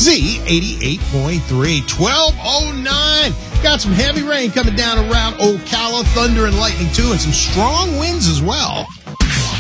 Z88.3, 1209. Got some heavy rain coming down around Ocala, thunder and lightning too, and some strong winds as well.